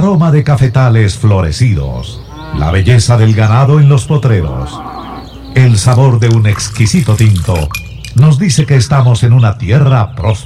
aroma de cafetales florecidos, la belleza del ganado en los potreros, el sabor de un exquisito tinto, nos dice que estamos en una tierra próspera.